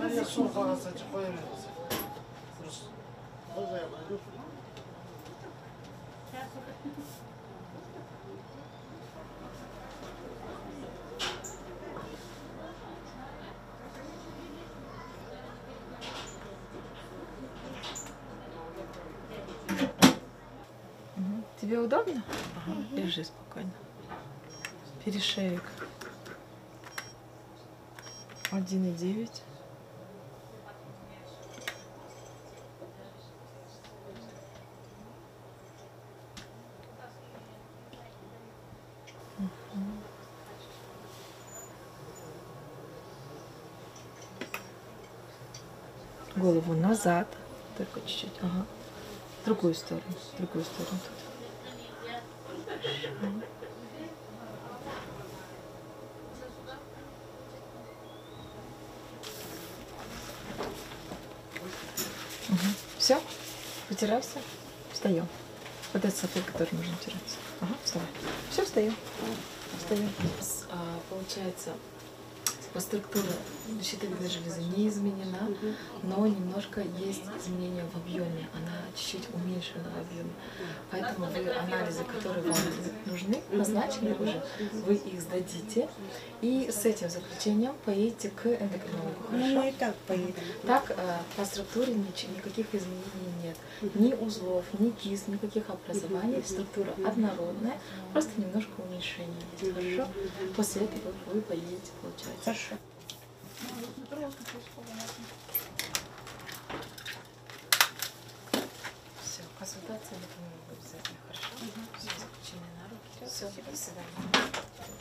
Тебе удобно? Ага. Лежи спокойно. Перешеек 1,9. Голову назад, только чуть-чуть. Ага. В другую сторону, тут. Угу. Все? Потирайся. Встаем. Вот этот сапог, который нужно тираться. Ага, вставай. Все, встаем. Встаем. Получается, структура щитовидной железы не изменена, но немножко есть изменения в объеме. Она чуть-чуть уменьшена в объеме. Поэтому вы анализы, которые вам нужны, назначили уже, вы их сдадите. И с этим заключением поедете к эндокринологу. Хорошо? Ну и так поедем. Так, по структуре никаких изменений нет. Ни узлов, ни кист, никаких образований. Структура однородная, просто немножко уменьшение есть. Хорошо? После этого вы поедете, получается. Хорошо. Все, консультация эндокринолога обязательно. Хорошо? Все, заключение на руки. Все, до свидания.